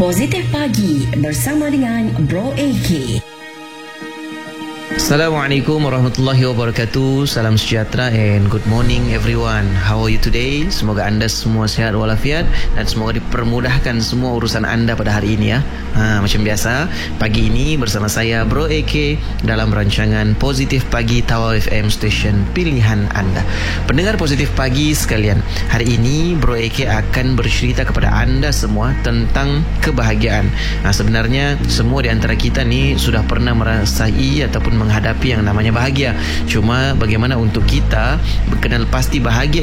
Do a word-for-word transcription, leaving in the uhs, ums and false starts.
Positif Pagi bersama dengan Bro A K. Assalamualaikum warahmatullahi wabarakatuh. Salam sejahtera and good morning everyone. How are you today? Semoga anda semua sihat walafiat dan semoga dipermudahkan semua urusan anda pada hari ini ya. Ha, macam biasa, pagi ini bersama saya Bro A K dalam rancangan Positif Pagi Tawau F M Station pilihan anda. Pendengar Positif Pagi sekalian, hari ini Bro A K akan bercerita kepada anda semua tentang kebahagiaan. Nah, sebenarnya semua di antara kita ni sudah pernah merasai ataupun menghadapi yang namanya bahagia. Cuma bagaimana untuk kita kenal pasti bahagia